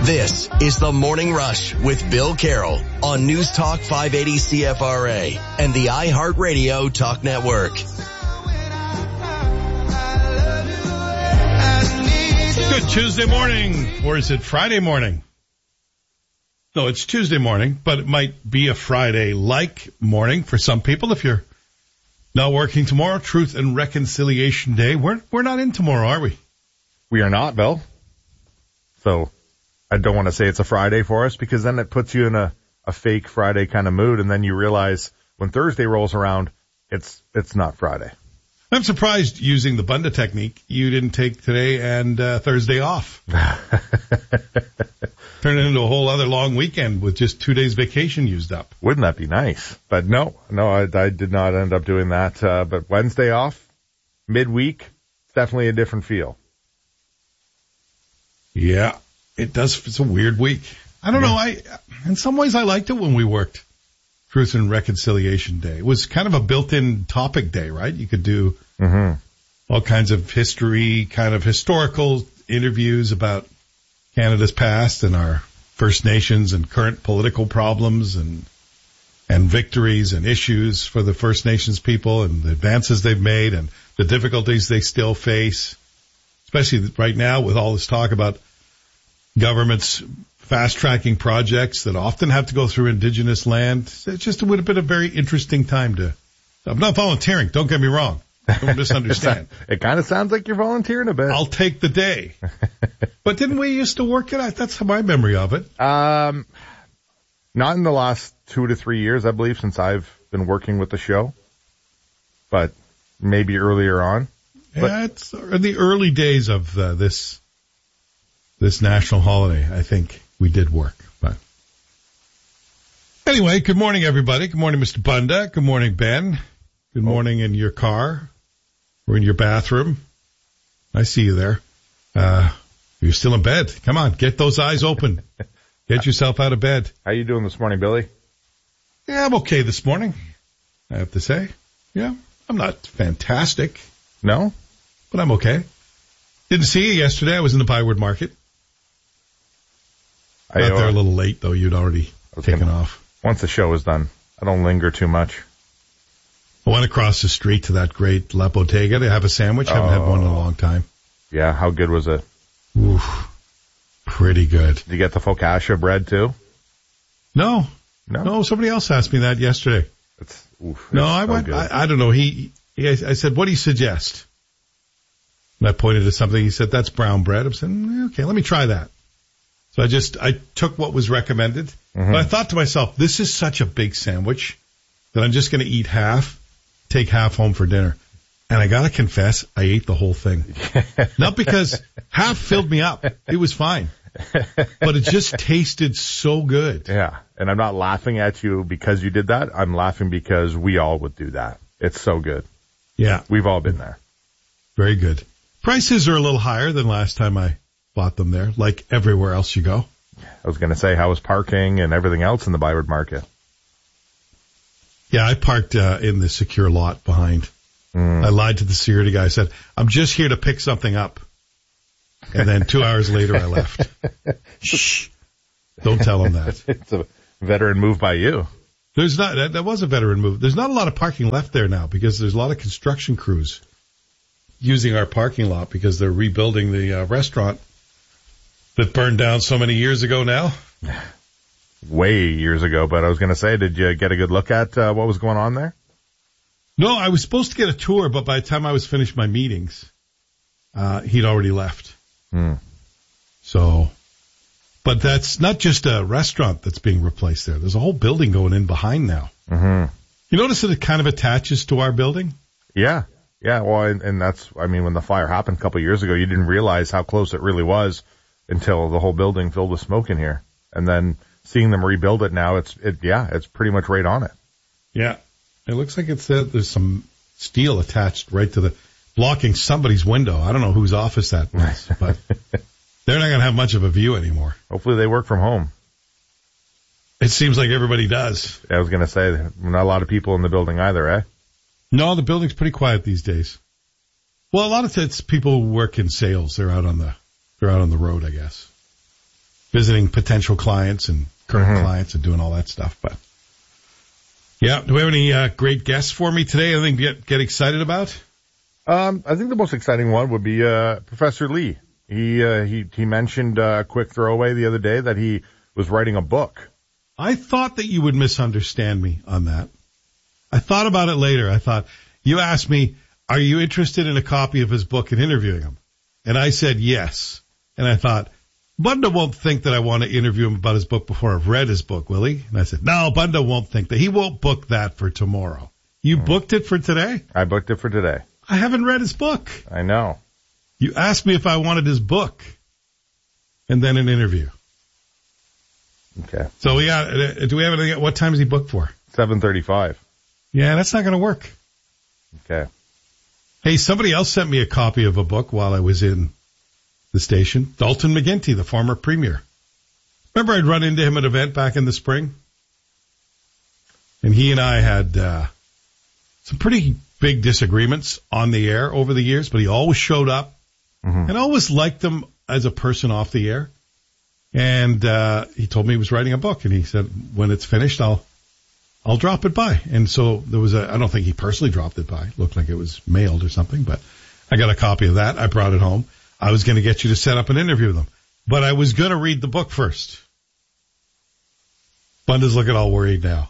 This is the Morning Rush with Bill Carroll on News Talk 580 CFRA and the iHeartRadio Talk Network. Good Tuesday morning, or is it Friday morning? No, it's Tuesday morning, but it might be a Friday-like morning for some people. If you're not working tomorrow, Truth and Reconciliation Day. We're not in tomorrow, are we? We are not, Bill. So I don't want to say it's a Friday for us because then it puts you in a fake Friday kind of mood, and then you realize when Thursday rolls around, it's not Friday. I'm surprised, using the Bunda technique, you didn't take today and Thursday off. Turn it into a whole other long weekend with just 2 days vacation used up. Wouldn't that be nice? But no, I did not end up doing that. But Wednesday off, midweek, it's definitely a different feel. Yeah, it does. It's a weird week. I don't know. In some ways, I liked it when we worked Truth and Reconciliation Day. It was kind of a built-in topic day, right? You could do all kinds of history, kind of historical interviews about Canada's past and our First Nations and current political problems and victories and issues for the First Nations people and the advances they've made and the difficulties they still face, especially right now with all this talk about governments fast-tracking projects that often have to go through Indigenous land. It just would have been a very interesting time to... I'm not volunteering, don't get me wrong. Don't misunderstand. It kind of sounds like you're volunteering a bit. I'll take the day. But didn't we used to work it out? That's my memory of it. Not in the last 2 to 3 years, I believe, since I've been working with the show. But maybe earlier on. Yeah, it's in the early days of this national holiday, I think we did work. But anyway, good morning, everybody. Good morning, Mr. Bunda. Good morning, Ben. Good morning in your car or in your bathroom. I see you there. You're still in bed. Come on, get those eyes open. Get yourself out of bed. How you doing this morning, Billy? Yeah, I'm okay this morning, I have to say. Yeah, I'm not fantastic. No? But I'm okay. Didn't see you yesterday. I was in the Byward Market. Got there a little late, though. You'd already taken off. Once the show was done, I don't linger too much. I went across the street to that great La Bottega to have a sandwich. Haven't had one in a long time. Yeah, how good was it? Oof, pretty good. Did you get the focaccia bread, too? No, somebody else asked me that yesterday. I went, I don't know. I said, what do you suggest? And I pointed to something. He said, that's brown bread. I said, okay, let me try that. So I took what was recommended. But I thought to myself, this is such a big sandwich that I'm just going to eat half, take half home for dinner. And I got to confess, I ate the whole thing. Not because half filled me up. It was fine. But it just tasted so good. Yeah. And I'm not laughing at you because you did that. I'm laughing because we all would do that. It's so good. Yeah. We've all been there. Very good. Prices are a little higher than last time I bought them there, like everywhere else you go. I was going to say, how was parking and everything else in the Byward Market? Yeah, I parked in the secure lot behind. I lied to the security guy. I said, I'm just here to pick something up. And then 2 hours later, I left. Shh. Don't tell him that. It's a veteran move by you. There's not, that was a veteran move. There's not a lot of parking left there now because there's a lot of construction crews using our parking lot because they're rebuilding the restaurant that burned down so many years ago now. Way years ago, but I was going to say, did you get a good look at what was going on there? No, I was supposed to get a tour, but by the time I was finished my meetings, he'd already left. So, but that's not just a restaurant that's being replaced there. There's a whole building going in behind now. You notice that it kind of attaches to our building? Yeah. Yeah, well, and that's, I mean, when the fire happened a couple of years ago, you didn't realize how close it really was until the whole building filled with smoke in here. And then seeing them rebuild it now, it's pretty much right on it. Yeah. It looks like there's some steel attached right to blocking somebody's window. I don't know whose office that was, but they're not going to have much of a view anymore. Hopefully they work from home. It seems like everybody does. I was going to say, not a lot of people in the building either, eh? No, the building's pretty quiet these days. Well, a lot of it's people who work in sales. They're out on the road, I guess. visiting potential clients and current clients and doing all that stuff. But yeah, do we have any great guests for me today? Anything to get excited about? I think the most exciting one would be Professor Lee. He mentioned a quick throwaway the other day that he was writing a book. I thought that you would misunderstand me on that. I thought about it later. I thought, you asked me, are you interested in a copy of his book and interviewing him? And I said yes. And I thought, Bunda won't think that I want to interview him about his book before I've read his book, will he? And I said, no, Bunda won't think that. He won't book that for tomorrow. You booked it for today? I booked it for today. I haven't read his book. I know. You asked me if I wanted his book and then an interview. Okay. So do we have anything? What time is he booked for? 7:35. Yeah, that's not going to work. Okay. Hey, somebody else sent me a copy of a book while I was in the station. Dalton McGuinty, the former premier. Remember I'd run into him at an event back in the spring? And he and I had some pretty big disagreements on the air over the years, but he always showed up. And I always liked him as a person off the air. And he told me he was writing a book, and he said, when it's finished, I'll drop it by. And so there was I don't think he personally dropped it by. It looked like it was mailed or something, but I got a copy of that. I brought it home. I was going to get you to set up an interview with him, but I was going to read the book first. Bunda's looking all worried now.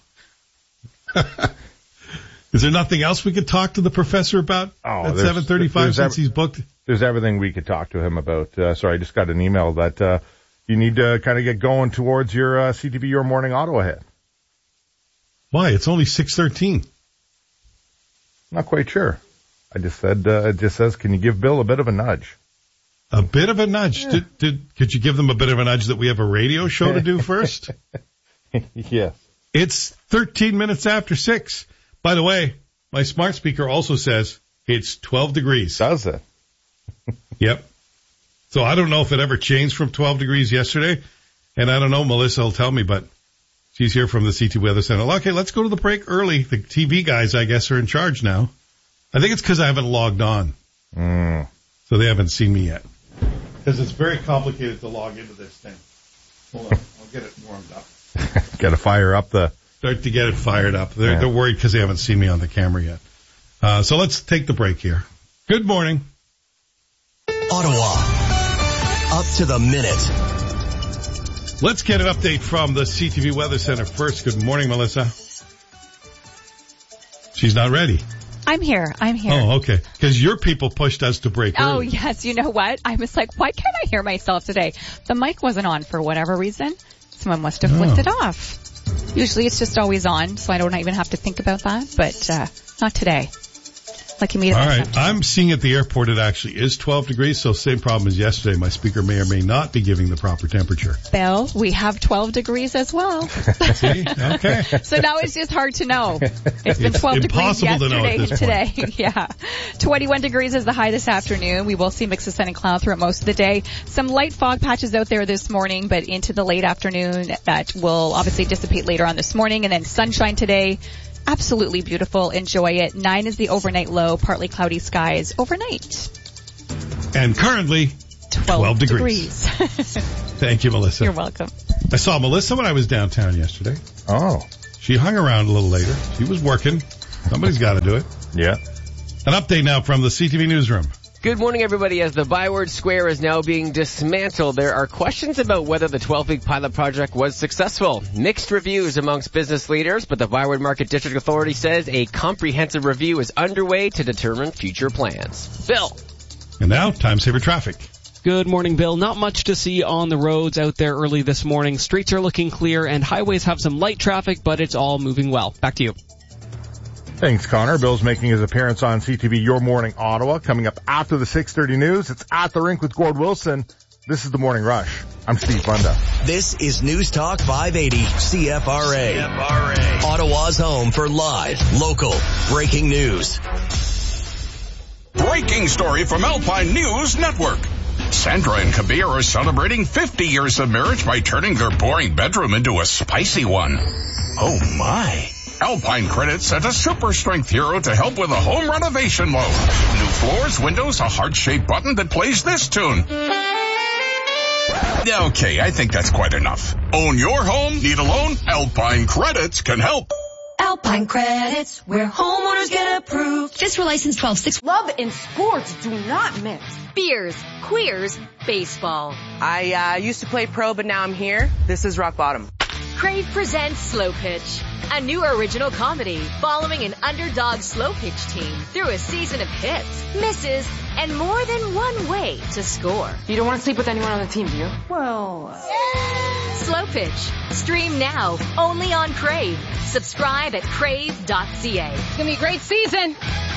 Is there nothing else we could talk to the professor about at 7:35 since he's booked? There's everything we could talk to him about. Sorry, I just got an email that you need to kind of get going towards your CTV Your Morning Ottawa hit. Why? It's only 6:13. Not quite sure. I just said, it just says, can you give Bill a bit of a nudge? A bit of a nudge? Yeah. Could you give them a bit of a nudge that we have a radio show to do first? Yes. It's 13 minutes after 6. By the way, my smart speaker also says it's 12 degrees. Does it? Yep. So I don't know if it ever changed from 12 degrees yesterday. And I don't know, Melissa will tell me, but she's here from the CT Weather Center. Okay, let's go to the break early. The TV guys, I guess, are in charge now. I think it's because I haven't logged on. So they haven't seen me yet. Because it's very complicated to log into this thing. Hold on. I'll get it warmed up. Got to fire up Start to get it fired up. They're worried because they haven't seen me on the camera yet. So let's take the break here. Good morning. Ottawa. Up to the minute. Let's get an update from the CTV Weather Center first. Good morning, Melissa. She's not ready. I'm here. Oh, okay. Because your people pushed us to break early. Oh, yes. You know what? I was like, why can't I hear myself today? The mic wasn't on for whatever reason. Someone must have flicked it off. Usually it's just always on, so I don't even have to think about that, but not today. Lucky me. All right. I'm seeing at the airport it actually is 12 degrees, so same problem as yesterday. My speaker may or may not be giving the proper temperature. Bill, we have 12 degrees as well. See? Okay. So now it's just hard to know. It's been 12 degrees yesterday and today. Yeah. 21 degrees is the high this afternoon. We will see mixes of sun and cloud throughout most of the day. Some light fog patches out there this morning, but into the late afternoon that will obviously dissipate later on this morning, and then sunshine today. Absolutely beautiful. Enjoy it. 9 is the overnight low. Partly cloudy skies overnight. And currently 12 degrees. Thank you, Melissa. You're welcome. I saw Melissa when I was downtown yesterday. Oh. She hung around a little later. She was working. Somebody's got to do it. Yeah. An update now from the CTV newsroom. Good morning, everybody. As the Byward Square is now being dismantled, there are questions about whether the 12-week pilot project was successful. Mixed reviews amongst business leaders, but the Byward Market District Authority says a comprehensive review is underway to determine future plans. Bill. And now, time saver traffic. Good morning, Bill. Not much to see on the roads out there early this morning. Streets are looking clear and highways have some light traffic, but it's all moving well. Back to you. Thanks, Connor. Bill's making his appearance on CTV Your Morning Ottawa. Coming up after the 6:30 news, it's At the Rink with Gord Wilson. This is the Morning Rush. I'm Steve Bunda. This is News Talk 580 CFRA. Ottawa's home for live, local, breaking news. Breaking story from Alpine News Network. Sandra and Kabir are celebrating 50 years of marriage by turning their boring bedroom into a spicy one. Oh my. Alpine Credit sent a super strength hero to help with a home renovation loan. New floors, windows, a heart-shaped button that plays this tune. Okay, I think that's quite enough. Own your home? Need a loan? Alpine Credits can help. Alpine Credits, where homeowners get approved. Just for license 12-6. Love and sports do not mix. Beers, queers, baseball. I used to play pro, but now I'm here. This is rock bottom. Crave presents Slow Pitch, a new original comedy following an underdog slow pitch team through a season of hits, misses, and more than one way to score. You don't want to sleep with anyone on the team, do you? Well... Slow Pitch. Stream now, only on Crave. Subscribe at crave.ca. It's going to be a great season.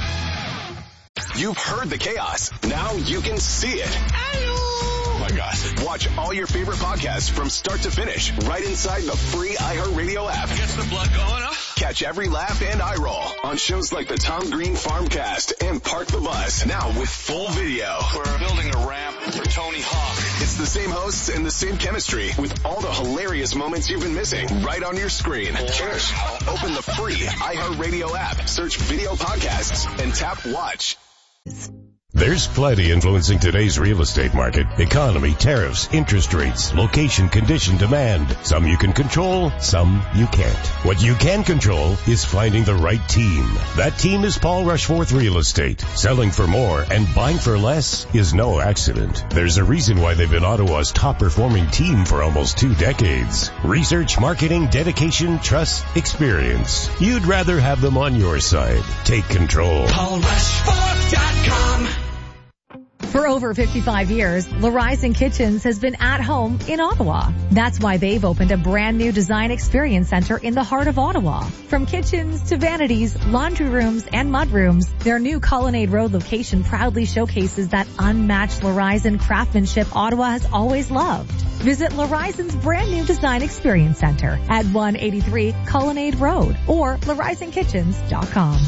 You've heard the chaos. Now you can see it. Oh my gosh. Watch all your favorite podcasts from start to finish right inside the free iHeartRadio app. Gets the blood going, huh? Catch every laugh and eye roll on shows like the Tom Green Farmcast and Park the Bus. Now with full video. We're building a ramp for Tony Hawk. It's the same hosts and the same chemistry with all the hilarious moments you've been missing right on your screen. Cheers. Open the free iHeartRadio app, search video podcasts, and tap watch. There's plenty influencing today's real estate market. Economy, tariffs, interest rates, location, condition, demand. Some you can control, some you can't. What you can control is finding the right team. That team is Paul Rushforth Real Estate. Selling for more and buying for less is no accident. There's a reason why they've been Ottawa's top performing team for almost 2 decades. Research, marketing, dedication, trust, experience. You'd rather have them on your side. Take control. PaulRushforth.com. For over 55 years, Larizon Kitchens has been at home in Ottawa. That's why they've opened a brand new design experience center in the heart of Ottawa. From kitchens to vanities, laundry rooms, and mudrooms, their new Colonnade Road location proudly showcases that unmatched Larizon craftsmanship Ottawa has always loved. Visit Larizon's brand new design experience center at 183 Colonnade Road or LarizonKitchens.com.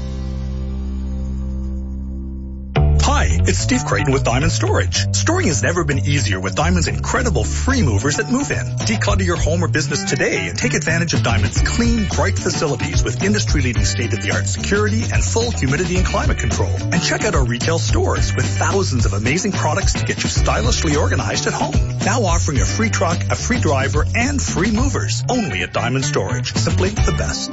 Hi, it's Steve Creighton with Diamond Storage. Storing has never been easier with Diamond's incredible free movers at Move In. Declutter your home or business today and take advantage of Diamond's clean, bright facilities with industry-leading state-of-the-art security and full humidity and climate control. And check out our retail stores with thousands of amazing products to get you stylishly organized at home. Now offering a free truck, a free driver, and free movers. Only at Diamond Storage. Simply the best.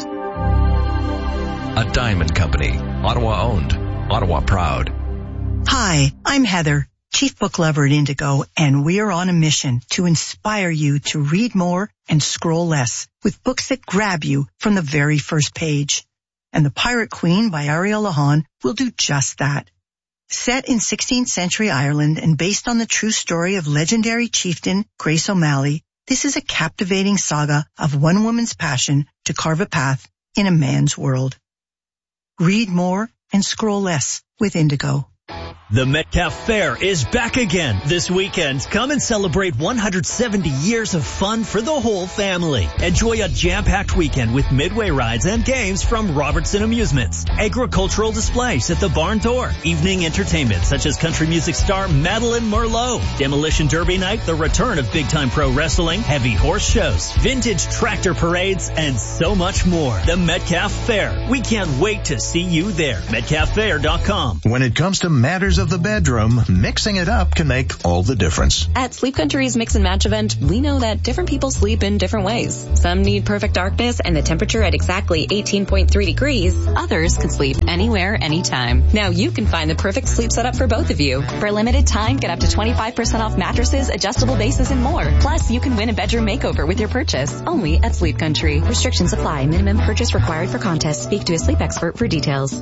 A Diamond Company. Ottawa owned. Ottawa proud. Hi, I'm Heather, Chief Book Lover at Indigo, and we're on a mission to inspire you to read more and scroll less with books that grab you from the very first page. And The Pirate Queen by Ariel Lahan will do just that. Set in 16th century Ireland and based on the true story of legendary chieftain Grace O'Malley, this is a captivating saga of one woman's passion to carve a path in a man's world. Read more and scroll less with Indigo. The Metcalf Fair is back again this weekend. Come and celebrate 170 years of fun for the whole family. Enjoy a jam-packed weekend with midway rides and games from Robertson Amusements, agricultural displays at the Barn Door, evening entertainment such as country music star Madeline Merlot, Demolition Derby night, the return of big-time pro wrestling, heavy horse shows, vintage tractor parades, and so much more. The Metcalf Fair. We can't wait to see you there. MetcalfFair.com. When it comes to matters of the bedroom, mixing it up can make all the difference. At Sleep Country's Mix and Match event, we know that different people sleep in different ways. Some need perfect darkness and the temperature at exactly 18.3 degrees. Others can sleep anywhere, anytime. Now you can find the perfect sleep setup for both of you. For a limited time, get up to 25% off mattresses, adjustable bases, and more. Plus, you can win a bedroom makeover with your purchase. Only at Sleep Country. Restrictions apply. Minimum purchase required for contest. Speak to a sleep expert for details.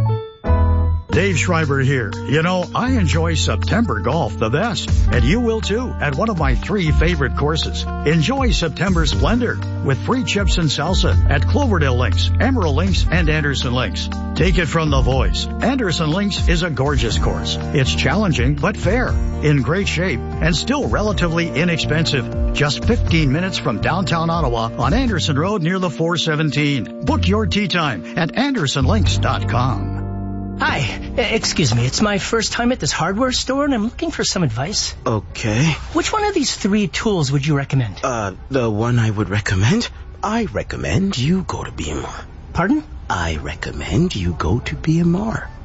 Dave Schreiber here. You know, I enjoy September golf the best, and you will too at one of my 3 favorite courses. Enjoy September splendor with free chips and salsa at Cloverdale Links, Emerald Links, and Anderson Links. Take it from the voice. Anderson Links is a gorgeous course. It's challenging but fair, in great shape, and still relatively inexpensive. Just 15 minutes from downtown Ottawa on Anderson Road near the 417. Book your tee time at AndersonLinks.com. Hi, excuse me, it's my first time at this hardware store and I'm looking for some advice. Okay. Which one of these 3 tools would you recommend? The one I would recommend? I recommend you go to BMR. Pardon? I recommend you go to BMR.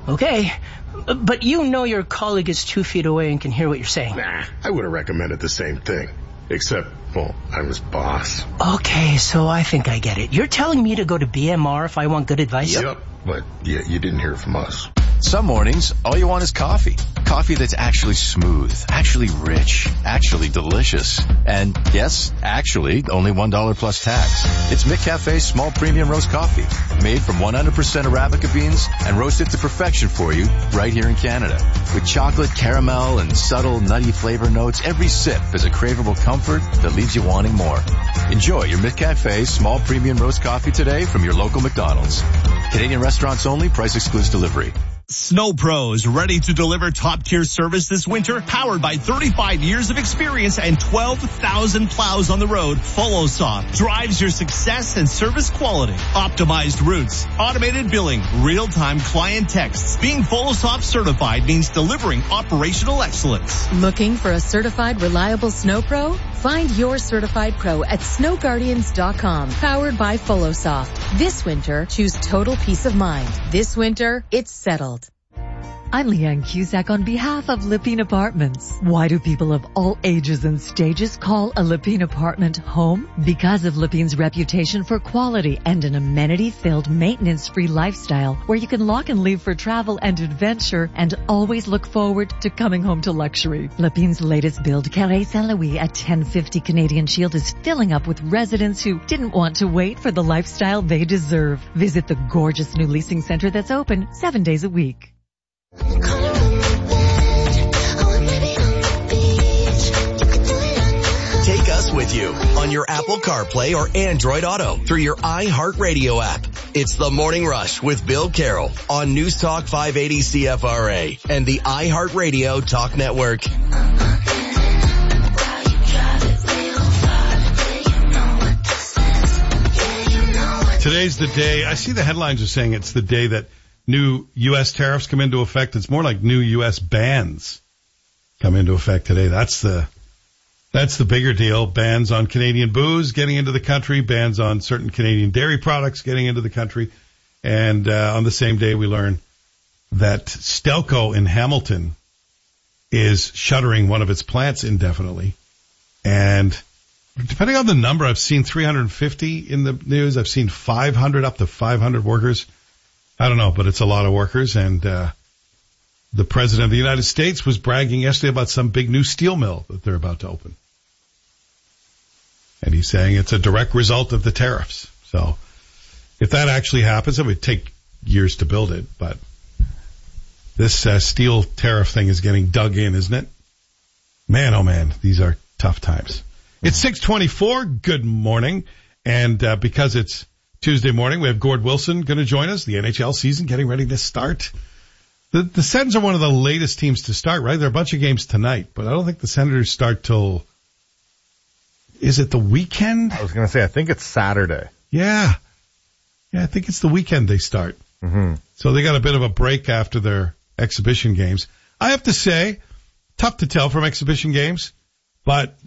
Okay. But you know your colleague is 2 feet away and can hear what you're saying. Nah, I would have recommended the same thing. Except, well, I'm his boss. Okay, so I think I get it. You're telling me to go to BMR if I want good advice? Yep, but yeah, you didn't hear from us. Some mornings, all you want is coffee. Coffee that's actually smooth, actually rich, actually delicious. And yes, actually, only $1 plus tax. It's McCafe's small premium roast coffee, made from 100% Arabica beans and roasted to perfection for you right here in Canada. With chocolate, caramel, and subtle nutty flavor notes, every sip is a craveable comfort that leaves you wanting more. Enjoy your McCafe small premium roast coffee today from your local McDonald's. Canadian restaurants only, price excludes delivery. Snow Pros, ready to deliver top-tier service this winter, powered by 35 years of experience and 12,000 plows on the road. FollowSoft drives your success and service quality. Optimized routes, automated billing, real-time client texts. Being FollowSoft certified means delivering operational excellence. Looking for a certified, reliable Snow Pro? Find your certified pro at snowguardians.com, powered by FollowSoft. This winter, choose total peace of mind. This winter, it's settled. I'm Leanne Cusack on behalf of Lepine Apartments. Why do people of all ages and stages call a Lepine apartment home? Because of Lepine's reputation for quality and an amenity-filled, maintenance-free lifestyle where you can lock and leave for travel and adventure and always look forward to coming home to luxury. Lepine's latest build, Carré Saint-Louis at 1050 Canadian Shield, is filling up with residents who didn't want to wait for the lifestyle they deserve. Visit the gorgeous new leasing center that's open 7 days a week. Take us with you on your Apple CarPlay or Android Auto through your iHeartRadio app. It's The Morning Rush with Bill Carroll on News Talk 580 CFRA and the iHeartRadio Talk Network. Today's the day. I see the headlines are saying it's the day that new U.S. tariffs come into effect. It's more like new U.S. bans come into effect today. That's the bigger deal. Bans on Canadian booze getting into the country, bans on certain Canadian dairy products getting into the country. And on the same day, we learn that Stelco in Hamilton is shuttering one of its plants indefinitely. And depending on the number, I've seen 350 in the news. I've seen 500, up to 500 workers. I don't know, but it's a lot of workers. And the President of the United States was bragging yesterday about some big new steel mill that they're about to open. And he's saying it's a direct result of the tariffs. So if that actually happens, it would take years to build it. But this steel tariff thing is getting dug in, isn't it? Man, oh man, these are tough times. It's 6:24. Good morning. And because it's Tuesday morning, we have Gord Wilson going to join us. The NHL season getting ready to start. The Sens are one of the latest teams to start, right? There are a bunch of games tonight, but I don't think the Senators start till, is it the weekend? I was going to say, I think it's Saturday. Yeah, I think it's the weekend they start. Mm-hmm. So they got a bit of a break after their exhibition games. I have to say, tough to tell from exhibition games, but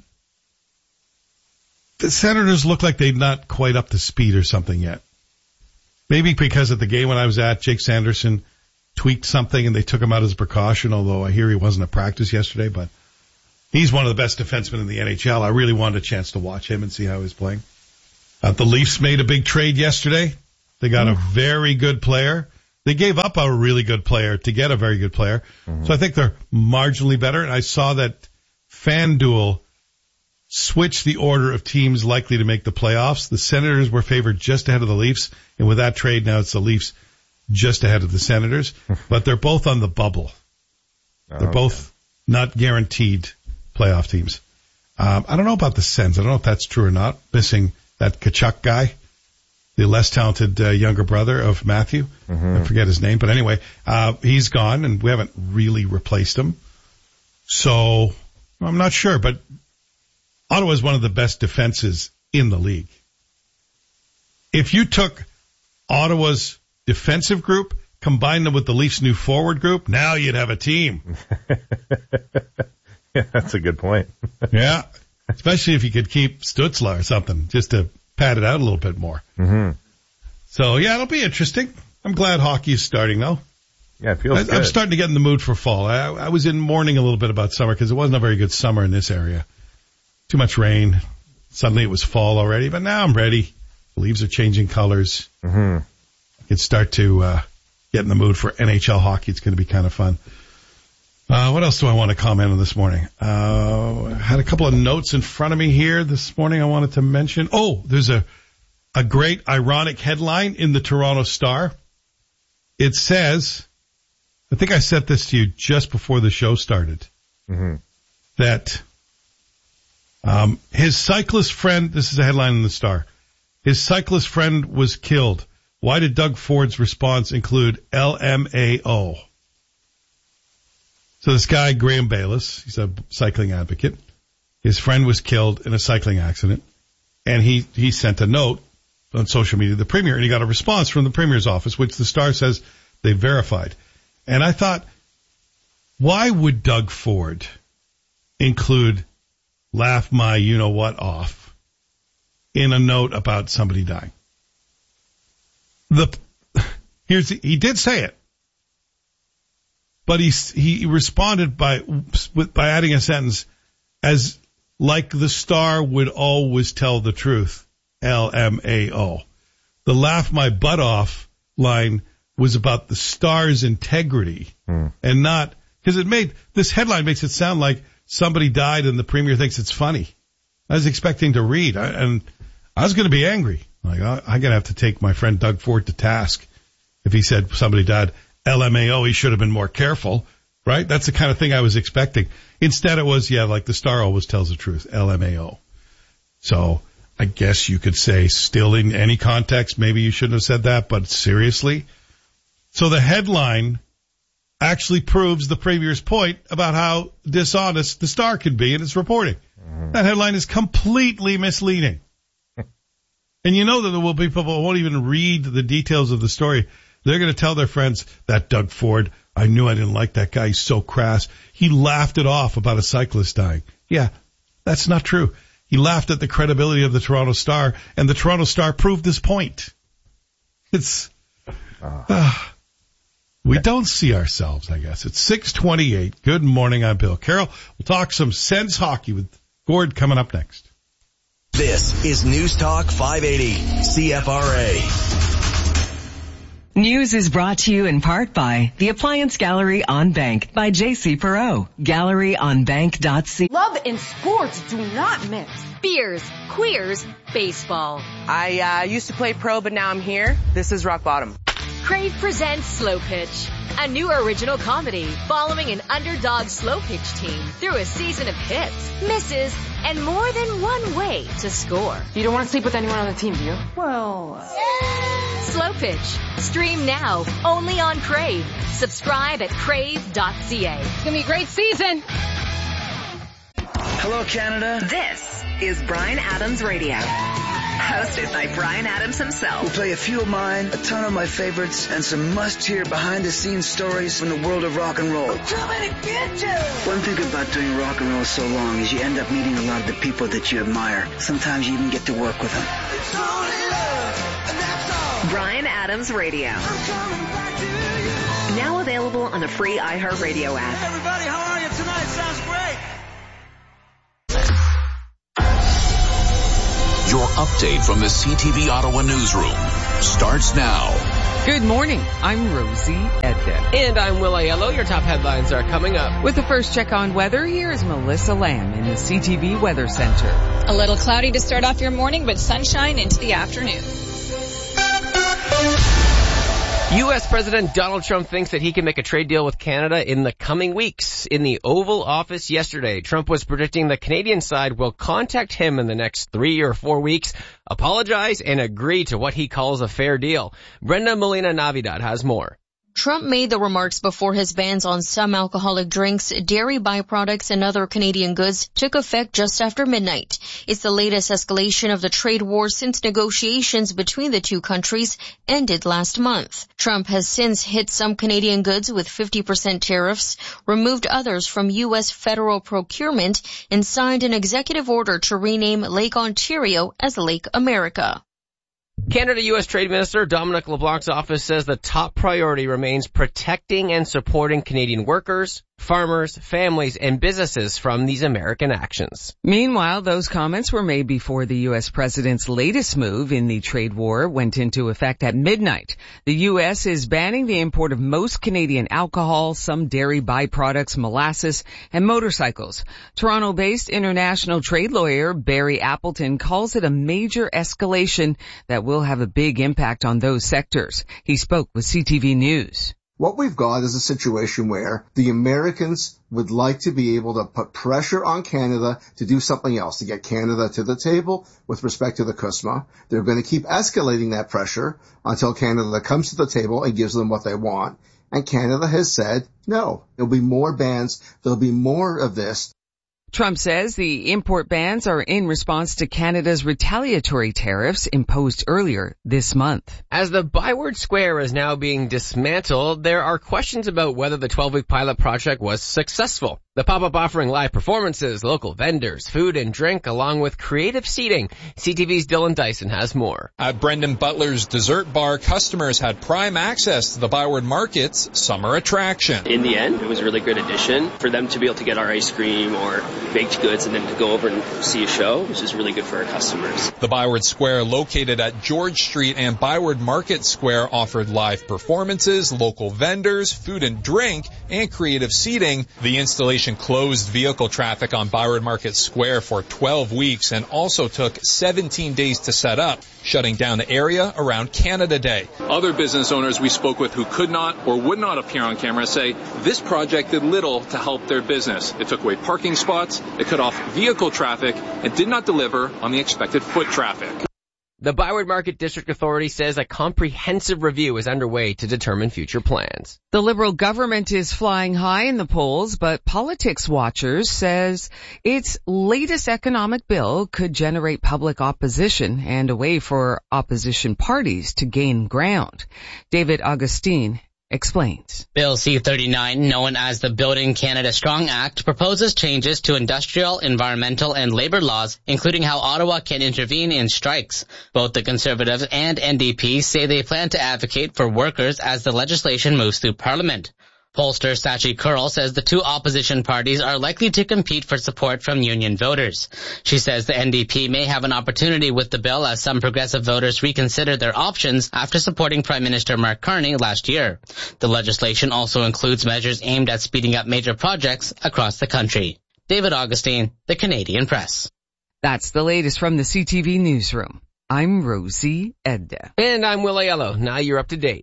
the Senators look like they're not quite up to speed or something yet. Maybe because at the game when I was at, Jake Sanderson tweaked something and they took him out as a precaution, although I hear he wasn't at practice yesterday, but he's one of the best defensemen in the NHL. I really wanted a chance to watch him and see how he's playing. The Leafs made a big trade yesterday. They got a very good player. They gave up a really good player to get a very good player. Mm-hmm. So I think they're marginally better. And I saw that FanDuel switched the order of teams likely to make the playoffs. The Senators were favored just ahead of the Leafs. And with that trade, now it's the Leafs just ahead of the Senators. But they're both on the bubble. They're both not guaranteed playoff teams. I don't know about the Sens. I don't know if that's true or not. Missing that Tkachuk guy, the less talented younger brother of Matthew. Mm-hmm. I forget his name. But anyway, he's gone, and we haven't really replaced him. So I'm not sure. But Ottawa is one of the best defenses in the league. If you took Ottawa's defensive group, combined them with the Leafs' new forward group, now you'd have a team. Yeah, that's a good point. Yeah, especially if you could keep Stützle or something, just to pad it out a little bit more. Mm-hmm. So, yeah, it'll be interesting. I'm glad hockey is starting, though. Yeah, it feels good. I'm starting to get in the mood for fall. I was in mourning a little bit about summer because it wasn't a very good summer in this area. Too much rain. Suddenly it was fall already, but now I'm ready. The leaves are changing colors. Mm-hmm. I can start to get in the mood for NHL hockey. It's going to be kind of fun. What else do I want to comment on this morning? I had a couple of notes in front of me here this morning I wanted to mention. Oh, there's a great ironic headline in the Toronto Star. It says, I think I sent this to you just before the show started, that his cyclist friend, this is a headline in the Star, his cyclist friend was killed. Why did Doug Ford's response include LMAO? So this guy, Graham Bayliss, he's a cycling advocate. His friend was killed in a cycling accident, and he sent a note on social media to the Premier, and he got a response from the Premier's office, which the Star says they verified. And I thought, why would Doug Ford include laugh my you-know-what off in a note about somebody dying? He did say it, but he responded by adding a sentence as like the Star would always tell the truth, LMAO. The laugh my butt off line was about the Star's integrity and not, because this headline makes it sound like somebody died and the Premier thinks it's funny. I was expecting to read, and I was going to be angry. Like, I'm going to have to take my friend Doug Ford to task if he said somebody died. LMAO, he should have been more careful, right? That's the kind of thing I was expecting. Instead it was, like the Star always tells the truth, LMAO. So I guess you could say still in any context, maybe you shouldn't have said that, but seriously? So the headline actually proves the Premier's point about how dishonest the Star can be in its reporting. That headline is completely misleading. And you know that there will be people who won't even read the details of the story. They're going to tell their friends, that Doug Ford, I knew I didn't like that guy. He's so crass. He laughed it off about a cyclist dying. Yeah, that's not true. He laughed at the credibility of the Toronto Star, and the Toronto Star proved his point. We don't see ourselves, I guess. It's 6:28. Good morning, I'm Bill Carroll. We'll talk some Sens hockey with Gord coming up next. This is News Talk 580, CFRA. News is brought to you in part by the Appliance Gallery on Bank by J.C. Perot. GalleryOnBank.ca. Love and sports do not mix. Beers, queers, baseball. I used to play pro, but now I'm here. This is rock bottom. Crave presents Slow Pitch, a new original comedy following an underdog slow pitch team through a season of hits, misses, and more than one way to score. You don't want to sleep with anyone on the team, do you? Well, Slow Pitch. Stream now, only on Crave. Subscribe at crave.ca. It's going to be a great season. Hello, Canada. This is Bryan Adams Radio. Hosted by Bryan Adams himself. We'll play a few of mine, a ton of my favorites, and some must-hear behind-the-scenes stories from the world of rock and roll. I'm coming to get you! One thing about doing rock and roll so long is you end up meeting a lot of the people that you admire. Sometimes you even get to work with them. It's only love, and that's all. Bryan Adams Radio. I'm coming back to you. Now available on the free iHeartRadio app. Hey everybody, how are you tonight? Sounds great. Your update from the CTV Ottawa newsroom starts now. Good morning. I'm Rosie Edden. And I'm Will Aiello. Your top headlines are coming up. With the first check on weather, here is Melissa Lamb in the CTV Weather Center. A little cloudy to start off your morning, but sunshine into the afternoon. U.S. President Donald Trump thinks that he can make a trade deal with Canada in the coming weeks. In the Oval Office yesterday, Trump was predicting the Canadian side will contact him in the next 3 or 4 weeks, apologize, and agree to what he calls a fair deal. Brenda Molina-Navidad has more. Trump made the remarks before his bans on some alcoholic drinks, dairy byproducts, and other Canadian goods took effect just after midnight. It's the latest escalation of the trade war since negotiations between the two countries ended last month. Trump has since hit some Canadian goods with 50% tariffs, removed others from U.S. federal procurement, and signed an executive order to rename Lake Ontario as Lake America. Canada-U.S. Trade Minister Dominic LeBlanc's office says the top priority remains protecting and supporting Canadian workers, farmers, families, and businesses from these American actions. Meanwhile, those comments were made before the U.S. president's latest move in the trade war went into effect at midnight. The U.S. is banning the import of most Canadian alcohol, some dairy byproducts, molasses, and motorcycles. Toronto-based international trade lawyer Barry Appleton calls it a major escalation that will have a big impact on those sectors. He spoke with CTV News. What we've got is a situation where the Americans would like to be able to put pressure on Canada to do something else, to get Canada to the table with respect to the CUSMA. They're going to keep escalating that pressure until Canada comes to the table and gives them what they want. And Canada has said, no, there'll be more bans. There'll be more of this. Trump says the import bans are in response to Canada's retaliatory tariffs imposed earlier this month. As the Byward Square is now being dismantled, there are questions about whether the 12-week pilot project was successful. The pop-up offering live performances, local vendors, food and drink, along with creative seating. CTV's Dylan Dyson has more. At Brendan Butler's Dessert Bar, customers had prime access to the Byward Market's summer attraction. In the end, it was a really good addition for them to be able to get our ice cream or baked goods and then to go over and see a show, which is really good for our customers. The Byward Square, located at George Street and Byward Market Square, offered live performances, local vendors, food and drink, and creative seating. The installation closed vehicle traffic on Byward Market Square for 12 weeks and also took 17 days to set up, shutting down the area around Canada Day. Other business owners we spoke with who could not or would not appear on camera say this project did little to help their business. It took away parking spots, it cut off vehicle traffic, and did not deliver on the expected foot traffic. The Byward Market District Authority says a comprehensive review is underway to determine future plans. The Liberal government is flying high in the polls, but Politics Watchers says its latest economic bill could generate public opposition and a way for opposition parties to gain ground. David Augustine explains. Bill C-39, known as the Building Canada Strong Act, proposes changes to industrial, environmental, and labor laws, including how Ottawa can intervene in strikes. Both the Conservatives and NDP say they plan to advocate for workers as the legislation moves through Parliament. Pollster Sachi Kurl says the two opposition parties are likely to compete for support from union voters. She says the NDP may have an opportunity with the bill as some progressive voters reconsider their options after supporting Prime Minister Mark Carney last year. The legislation also includes measures aimed at speeding up major projects across the country. David Augustine, The Canadian Press. That's the latest from the CTV Newsroom. I'm Rosie Edda. And I'm Will Aiello. Now you're up to date.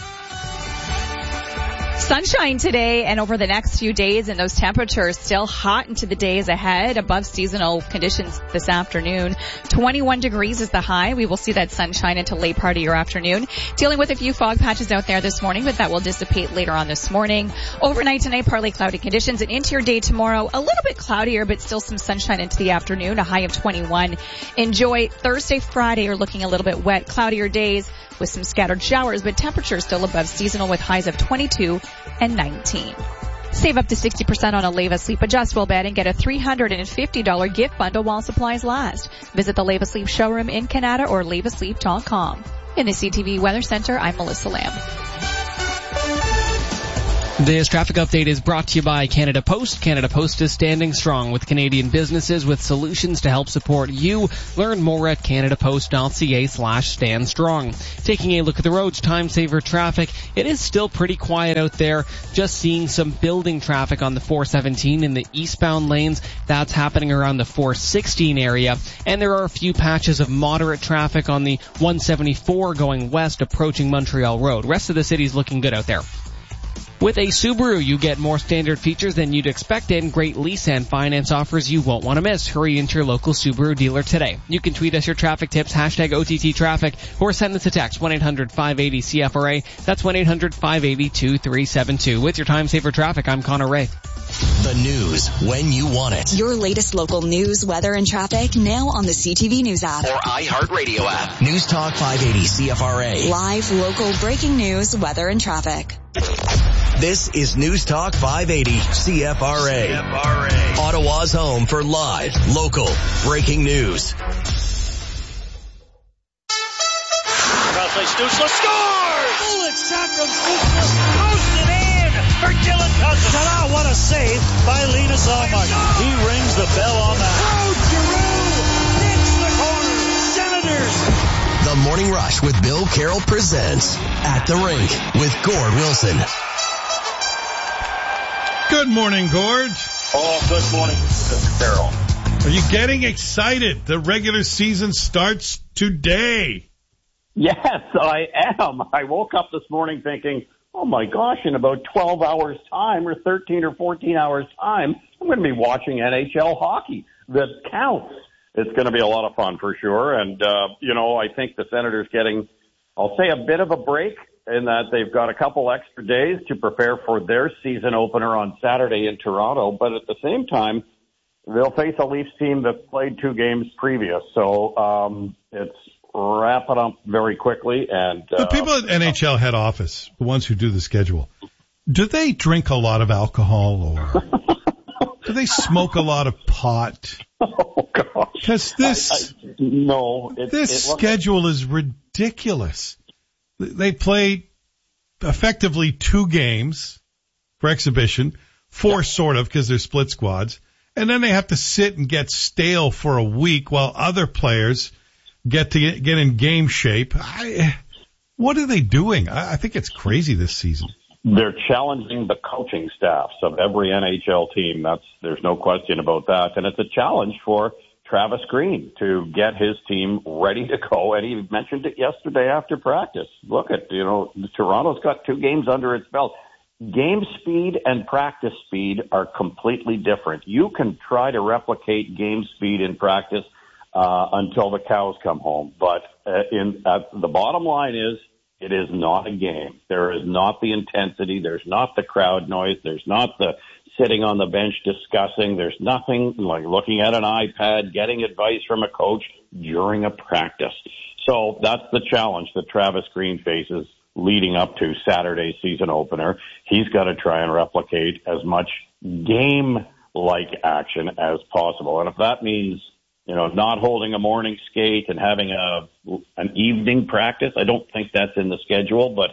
Sunshine today and over the next few days, and those temperatures still hot into the days ahead, above seasonal conditions this afternoon. 21 degrees is the high. We will see that sunshine until late part of your afternoon. Dealing with a few fog patches out there this morning, but that will dissipate later on this morning. Overnight tonight, partly cloudy conditions, and into your day tomorrow, a little bit cloudier, but still some sunshine into the afternoon, a high of 21. Enjoy Thursday, Friday are looking a little bit wet, cloudier days with some scattered showers, but temperatures still above seasonal with highs of 22 and 19. Save up to 60% on a Leva Sleep adjustable bed and get a $350 gift bundle while supplies last. Visit the Leva Sleep showroom in Canada or levasleep.com. In the CTV Weather Center, I'm Melissa Lamb. This traffic update is brought to you by Canada Post. Canada Post is standing strong with Canadian businesses with solutions to help support you. Learn more at canadapost.ca/standstrong. Taking a look at the roads, time saver traffic. It is still pretty quiet out there. Just seeing some building traffic on the 417 in the eastbound lanes. That's happening around the 416 area. And there are a few patches of moderate traffic on the 174 going west approaching Montreal Road. Rest of the city's looking good out there. With a Subaru, you get more standard features than you'd expect and great lease and finance offers you won't want to miss. Hurry into your local Subaru dealer today. You can tweet us your traffic tips, hashtag OTT traffic, or send us a text, 1-800-580-CFRA. That's 1-800-580-2372. With your time saver traffic, I'm Connor Ray. The news when you want it. Your latest local news, weather, and traffic now on the CTV News app. Or iHeartRadio app. News Talk 580 CFRA. Live, local, breaking news, weather, and traffic. This is News Talk 580 CFRA. Ottawa's home for live, local, breaking news. nicely. Stützle scores! Bullet shot from Stützle. Posted in for Dylan Cozens. Ta-da, what a save by Linus Ullmark. He rings the bell on that. Oh, Giroux hits the corner. Senators. The Morning Rush with Bill Carroll presents At the Rink with Gord Wilson. Good morning, Gord. Oh, good morning, Mr. Carroll. Are you getting excited? The regular season starts today. Yes, I am. I woke up this morning thinking, oh my gosh, in about 12 hours time or 13 or 14 hours time, I'm going to be watching NHL hockey that counts. It's going to be a lot of fun for sure. And, I think the Senators getting, I'll say, a bit of a break in that they've got a couple extra days to prepare for their season opener on Saturday in Toronto. But at the same time, they'll face a Leafs team that played 2 games previous. So it's wrapping up very quickly. And the people at NHL head office, the ones who do the schedule, do they drink a lot of alcohol or do they smoke a lot of pot? Oh, gosh. Because this schedule is ridiculous. They play effectively 2 games for exhibition, 4 sort of because they're split squads, and then they have to sit and get stale for a week while other players get in game shape. What are they doing? I think it's crazy this season. They're challenging the coaching staffs of every NHL team. There's no question about that. And it's a challenge for Travis Green to get his team ready to go. And he mentioned it yesterday after practice. Look at, Toronto's got 2 games under its belt. Game speed and practice speed are completely different. You can try to replicate game speed in practice until the cows come home. But the bottom line is, it is not a game. There is not the intensity. There's not the crowd noise. There's not the sitting on the bench discussing. There's nothing like looking at an iPad, getting advice from a coach during a practice. So that's the challenge that Travis Green faces leading up to Saturday's season opener. He's got to try and replicate as much game-like action as possible. And if that means not holding a morning skate and having an evening practice, I don't think that's in the schedule, but,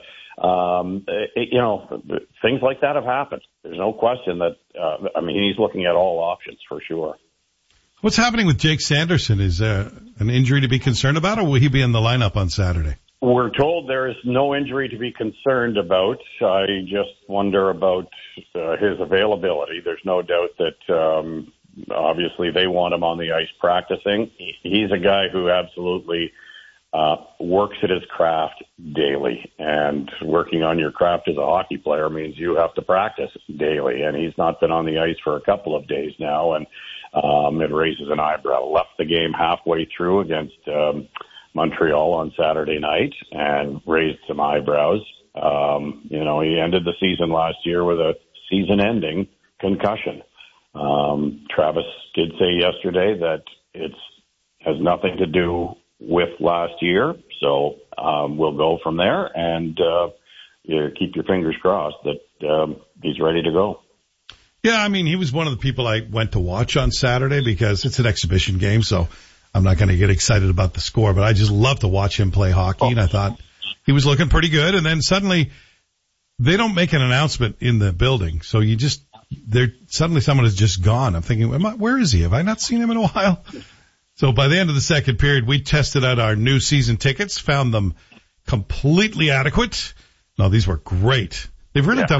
things like that have happened. There's no question that, he's looking at all options for sure. What's happening with Jake Sanderson? Is an injury to be concerned about, or will he be in the lineup on Saturday? We're told there is no injury to be concerned about. I just wonder about his availability. There's no doubt that, obviously, they want him on the ice practicing. He's a guy who absolutely works at his craft daily. And working on your craft as a hockey player means you have to practice daily. And he's not been on the ice for a couple of days now. And it raises an eyebrow. Left the game halfway through against Montreal on Saturday night and raised some eyebrows. He ended the season last year with a season-ending concussion. Travis did say yesterday that it has nothing to do with last year, so we'll go from there and keep your fingers crossed that he's ready to go. Yeah, he was one of the people I went to watch on Saturday because it's an exhibition game, so I'm not going to get excited about the score, but I just love to watch him play hockey, and I thought he was looking pretty good, and then suddenly they don't make an announcement in the building, so suddenly someone has just gone. I'm thinking, where is he? Have I not seen him in a while? So by the end of the second period, we tested out our new season tickets, found them completely adequate. No, these were great. They've really done